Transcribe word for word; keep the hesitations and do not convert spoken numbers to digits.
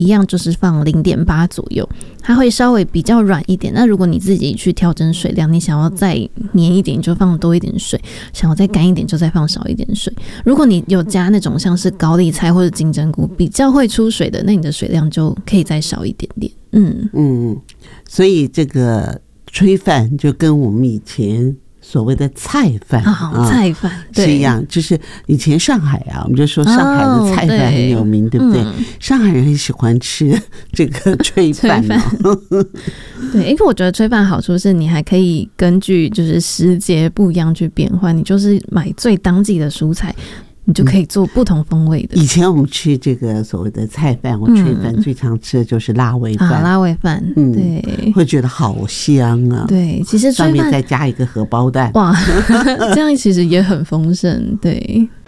一样就是放 零点八 左右，它会稍微比较软一点。那如果你自己去调整水量，你想要再黏一点就放多一点水，想要再干一点就再放少一点水。如果你有加那种像是高丽菜或者金针菇比较会出水的，那你的水量就可以再少一点点。嗯嗯，所以这个炊饭就跟我们以前所谓的菜饭啊，菜饭是一样，就是以前上海啊，我们就说上海的菜饭很有名，哦、对, 对不对、嗯？上海人很喜欢吃这个炊饭、哦。 对，因为我觉得炊饭好处是你还可以根据就是时节不一样去变换，你就是买最当季的蔬菜。你就可以做不同风味的。 以前我们吃这个所谓的菜饭或炊饭，最常吃的就是辣味饭。 啊，辣味饭，嗯，对， 会觉得好香啊。 对，其实上面再加一个荷包蛋， 哇，这样其实也很丰盛。对。